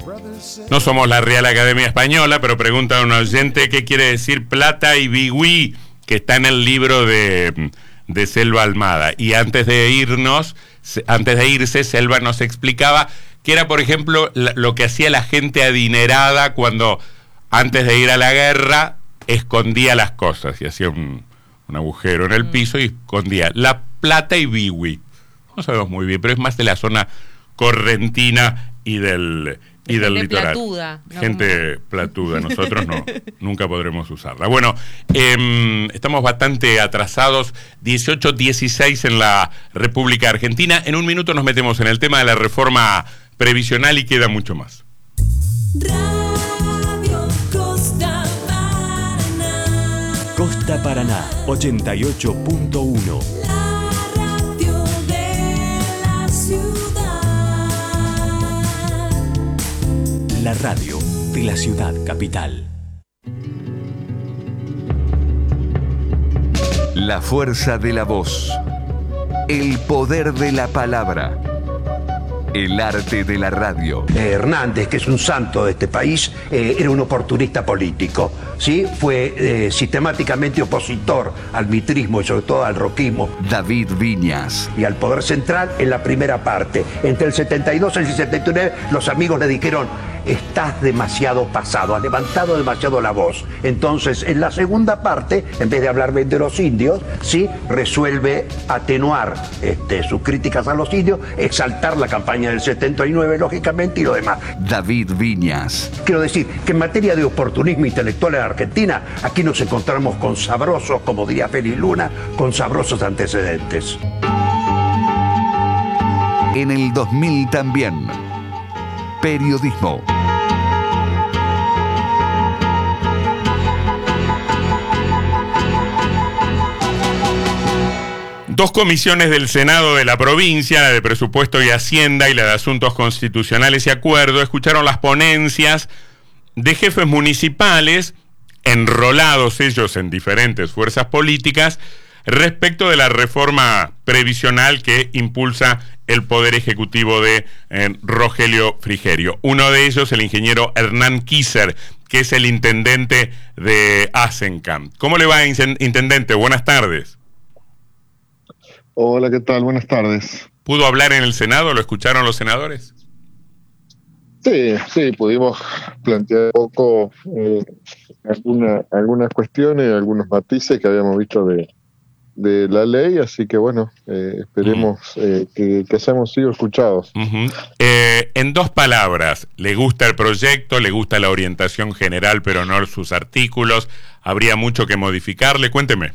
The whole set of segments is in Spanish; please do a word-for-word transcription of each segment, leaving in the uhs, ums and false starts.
No somos la Real Academia Española, pero pregunta a un oyente qué quiere decir plata y bigüí, que está en el libro de, de Selva Almada. Y antes de irnos, antes de irse, Selva nos explicaba que era, por ejemplo, lo que hacía la gente adinerada cuando, antes de ir a la guerra, escondía las cosas y hacía un, un agujero en el piso y escondía la plata y bigüí. No sabemos muy bien, pero es más de la zona correntina y del... y del litoral. Platuda, ¿no? Gente como... platuda, nosotros no, nunca podremos usarla. Bueno, eh, estamos bastante atrasados, dieciocho dieciséis en la República Argentina. En un minuto nos metemos en el tema de la reforma previsional y queda mucho más. Radio Costa Paraná. Costa Paraná, ochenta y ocho punto uno. La radio de la ciudad capital. La fuerza de la voz. El poder de la palabra. El arte de la radio. Eh, Hernández, que es un santo de este país, eh, era un oportunista político, ¿sí? Fue eh, sistemáticamente opositor al mitrismo y sobre todo al roquismo. David Viñas. Y al poder central en la primera parte. Entre el setenta y dos y el setenta y nueve, los amigos le dijeron: estás demasiado pasado, has levantado demasiado la voz. Entonces, en la segunda parte, en vez de hablar bien de los indios, sí, resuelve atenuar este, sus críticas a los indios, exaltar la campaña del setenta y nueve, lógicamente, y lo demás. David Viñas. Quiero decir que en materia de oportunismo intelectual en Argentina, aquí nos encontramos con sabrosos, como diría Félix Luna, con sabrosos antecedentes. En el dos mil también. Periodismo. Dos comisiones del Senado de la provincia, la de Presupuesto y Hacienda y la de Asuntos Constitucionales y Acuerdo, escucharon las ponencias de jefes municipales, enrolados ellos en diferentes fuerzas políticas, respecto de la reforma previsional que impulsa el Poder Ejecutivo de eh, Rogelio Frigerio. Uno de ellos, el ingeniero Hernán Kisser, que es el intendente de Asencam. ¿Cómo le va, intendente? Buenas tardes. Hola, ¿qué tal? Buenas tardes. ¿Pudo hablar en el Senado? ¿Lo escucharon los senadores? Sí, sí, pudimos plantear un poco eh, alguna, algunas cuestiones, algunos matices que habíamos visto de de la ley, así que bueno, eh, esperemos eh, que, que hayamos sido escuchados. Uh-huh. Eh, en dos palabras, ¿le gusta el proyecto? ¿Le gusta la orientación general, pero no sus artículos? ¿Habría mucho que modificarle? Cuénteme.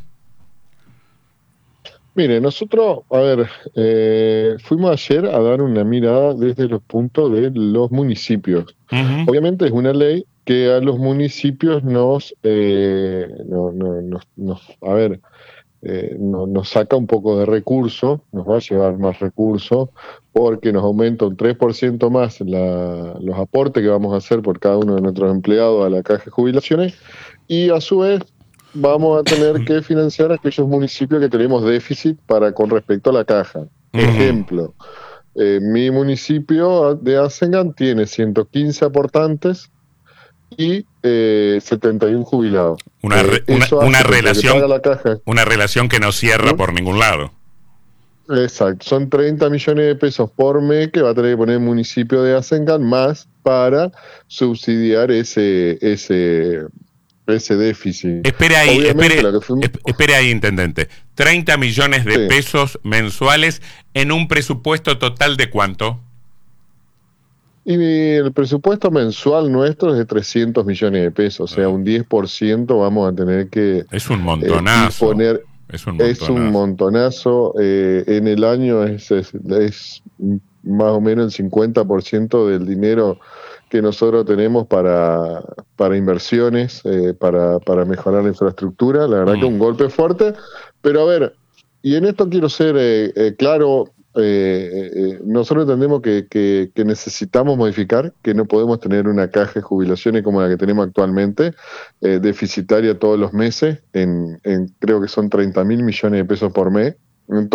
Mire, nosotros, a ver, eh, fuimos ayer a dar una mirada desde los puntos de los municipios. Uh-huh. Obviamente es una ley que a los municipios nos, eh, no, no, nos, nos a ver, Eh, no, nos saca un poco de recursos, nos va a llevar más recursos, porque nos aumenta un tres por ciento más la, los aportes que vamos a hacer por cada uno de nuestros empleados a la caja de jubilaciones, y a su vez vamos a tener que financiar a aquellos municipios que tenemos déficit para con respecto a la caja. Uh-huh. Ejemplo, eh, mi municipio de Asencam tiene ciento quince aportantes y eh, setenta y uno jubilados. Una, re, eh, una, una relación que la caja, una relación que no cierra, ¿no?, por ningún lado. Exacto, son treinta millones de pesos por mes que va a tener que poner el municipio de Asencam más para subsidiar ese ese ese déficit. Espere ahí, espere, fuimos... espere ahí, intendente. treinta millones de sí. pesos mensuales en un presupuesto total de ¿cuánto? Y el presupuesto mensual nuestro es de trescientos millones de pesos, o sea, un diez por ciento vamos a tener que... Es un montonazo. Eh, disponer, es un montonazo. Es un montonazo. Eh, en el año es, es, es más o menos el cincuenta por ciento del dinero que nosotros tenemos para, para inversiones, eh, para, para mejorar la infraestructura. La verdad mm. que un golpe fuerte, pero a ver, y en esto quiero ser eh, eh, claro... Eh, eh, nosotros entendemos que, que, que necesitamos modificar, que no podemos tener una caja de jubilaciones como la que tenemos actualmente, eh, deficitaria todos los meses, en, en creo que son treinta mil millones de pesos por mes. Entonces,